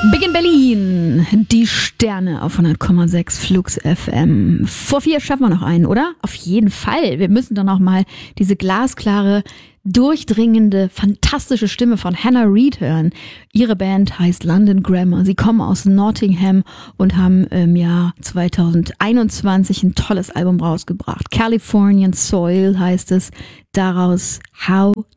Big in Berlin, die Sterne auf 100,6 Flux FM. Vor 4 schaffen wir noch einen, oder? Auf jeden Fall. Wir müssen dann auch mal diese glasklare, durchdringende, fantastische Stimme von Hannah Reid hören. Ihre Band heißt London Grammar. Sie kommen aus Nottingham und haben im Jahr 2021 ein tolles Album rausgebracht. Californian Soil heißt es. Daraus How